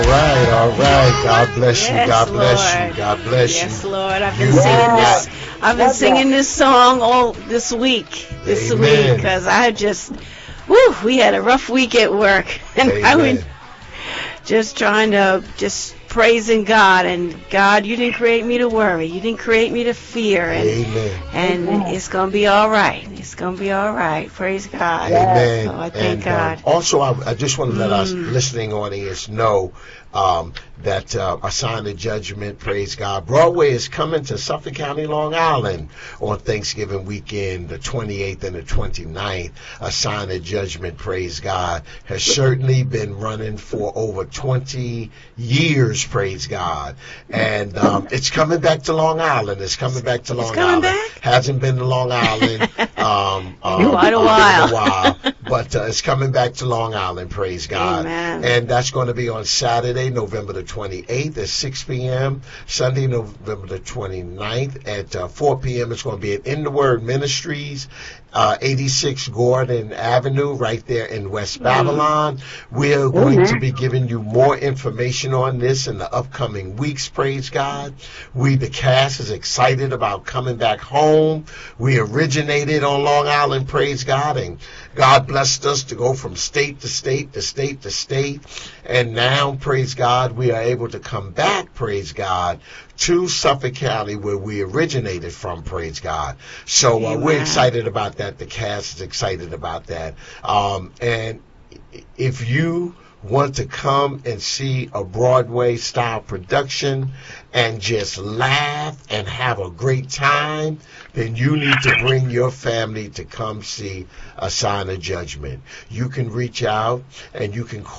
Right, all right. God bless you. Yes, God bless you. Lord. God bless Yes, you. Lord. I've You been singing have this. not. I've been singing this song all this week. Amen. Because I just, whew, we had a rough week at work, and I went Amen. just trying to just praising God, and God, you didn't create me to worry. You didn't create me to fear, Amen. and it's gonna be all right. It's gonna be all right. Praise God. So Amen. I thank And God. also, I just want to let our Mm. listening audience know that a sign of judgment, praise God. Broadway is coming to Suffolk County, Long Island on Thanksgiving weekend, the 28th and the 29th. A sign of judgment, praise God, has certainly been running for over 20 years, praise God. And it's coming back to Long Island. It's coming back to It's Long coming Island. back? Hasn't been to Long Island In quite a while. in a while. But it's coming back to Long Island, praise God. Amen. And that's going to be on Saturday, November the 28th at 6 p.m. Sunday, November the 29th at 4 p.m. It's going to be at In the Word Ministries, 86 Gordon Avenue, right there in West Babylon. We're going to be giving you more information on this in the upcoming weeks, praise God. We, the cast, is excited about coming back home. We originated on Long Island, praise God, and God blessed us to go from state to state to state to state. And now, praise God, we are able to come back, praise God, to Suffolk County where we originated from, praise God. So we're excited about that. The cast is excited about that. And if you want to come and see a Broadway style production and just laugh and have a great time, then you need to bring your family to come see A Sign of Judgment. You can reach out and you can call